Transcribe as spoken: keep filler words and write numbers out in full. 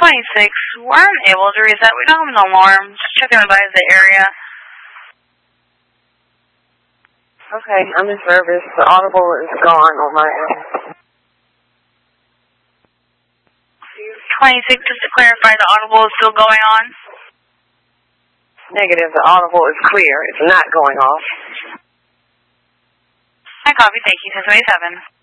twenty-six, we're unable to reset. We don't have an alarm. Just check and advise the area. Okay, I'm in service. The audible is gone on my end. twenty-six, just to clarify, the audible is still going on? Negative, the audible is clear. It's not going off. I copy. Thank you, ten twenty-seven.